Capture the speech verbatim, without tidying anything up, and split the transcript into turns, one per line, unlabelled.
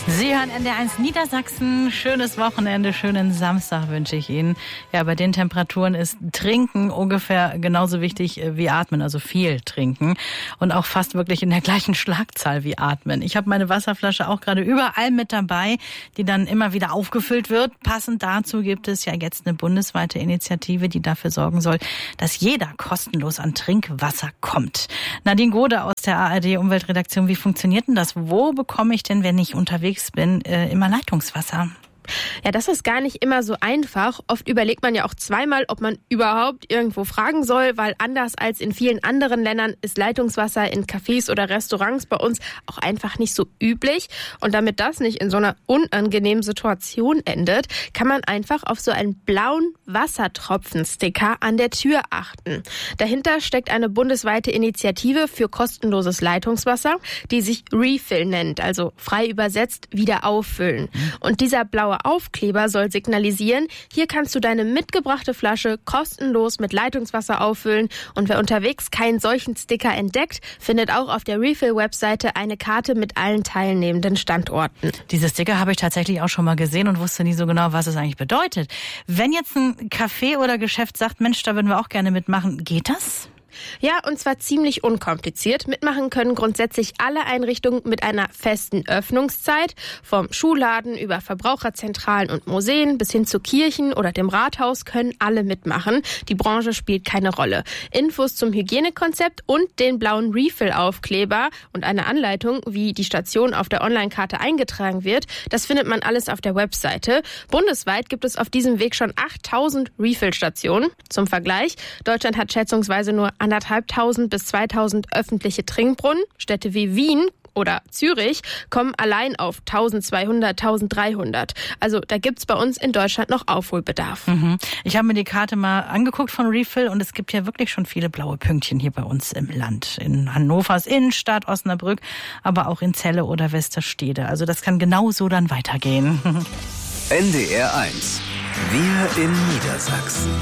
Sie hören N D R eins Niedersachsen. Schönes Wochenende, schönen Samstag wünsche ich Ihnen. Ja, bei den Temperaturen ist Trinken ungefähr genauso wichtig wie Atmen, also viel trinken. Und auch fast wirklich in der gleichen Schlagzahl wie Atmen. Ich habe meine Wasserflasche auch gerade überall mit dabei, die dann immer wieder aufgefüllt wird. Passend dazu gibt es ja jetzt eine bundesweite Initiative, die dafür sorgen soll, dass jeder kostenlos an Trinkwasser kommt. Nadine Gode aus der A R D-Umweltredaktion, wie funktioniert denn das? Wo bekomme ich denn, wenn ich unterwegs bin, äh, immer Leitungswasser?
Ja, das ist gar nicht immer so einfach. Oft überlegt man ja auch zweimal, ob man überhaupt irgendwo fragen soll, weil anders als in vielen anderen Ländern ist Leitungswasser in Cafés oder Restaurants bei uns auch einfach nicht so üblich. Und damit das nicht in so einer unangenehmen Situation endet, kann man einfach auf so einen blauen Wassertropfen-Sticker an der Tür achten. Dahinter steckt eine bundesweite Initiative für kostenloses Leitungswasser, die sich Refill nennt, also frei übersetzt wieder auffüllen. Und dieser blaue Aufkleber soll signalisieren, hier kannst du deine mitgebrachte Flasche kostenlos mit Leitungswasser auffüllen, und wer unterwegs keinen solchen Sticker entdeckt, findet auch auf der Refill-Webseite eine Karte mit allen teilnehmenden Standorten.
Diese Sticker habe ich tatsächlich auch schon mal gesehen und wusste nie so genau, was es eigentlich bedeutet. Wenn jetzt ein Café oder Geschäft sagt, Mensch, da würden wir auch gerne mitmachen, geht das?
Ja, und zwar ziemlich unkompliziert. Mitmachen können grundsätzlich alle Einrichtungen mit einer festen Öffnungszeit. Vom Schuhladen über Verbraucherzentralen und Museen bis hin zu Kirchen oder dem Rathaus können alle mitmachen. Die Branche spielt keine Rolle. Infos zum Hygienekonzept und den blauen Refill-Aufkleber und eine Anleitung, wie die Station auf der Online-Karte eingetragen wird, das findet man alles auf der Webseite. Bundesweit gibt es auf diesem Weg schon achttausend Refill-Stationen. Zum Vergleich, Deutschland hat schätzungsweise nur anderthalbtausend bis zweitausend öffentliche Trinkbrunnen. Städte wie Wien oder Zürich kommen allein auf eintausendzweihundert, eintausenddreihundert. Also da gibt's bei uns in Deutschland noch Aufholbedarf.
Mhm. Ich habe mir die Karte mal angeguckt von Refill und es gibt ja wirklich schon viele blaue Pünktchen hier bei uns im Land. In Hannovers Innenstadt, Osnabrück, aber auch in Celle oder Westerstede. Also das kann genauso dann weitergehen.
N D R eins. Wir in Niedersachsen.